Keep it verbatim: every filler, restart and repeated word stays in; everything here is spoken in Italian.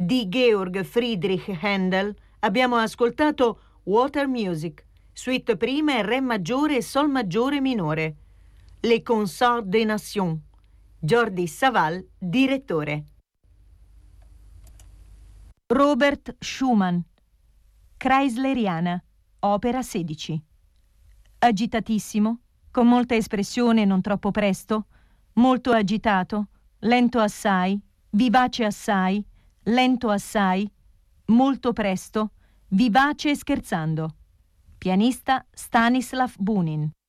Di Georg Friedrich Händel abbiamo ascoltato Water Music, suite prima e re maggiore e sol maggiore minore. Les Concerts des Nations. Jordi Savall, direttore. Robert Schumann, Chreisleriana, opera sedici. Agitatissimo, con molta espressione non troppo presto, molto agitato, lento assai, vivace assai, lento assai, molto presto, vivace e scherzando. Pianista Stanislav Bunin.